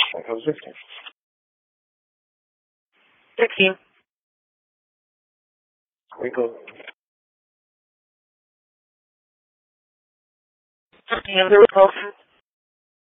That goes with it. 16. Wrinkle. 15. Repulsion.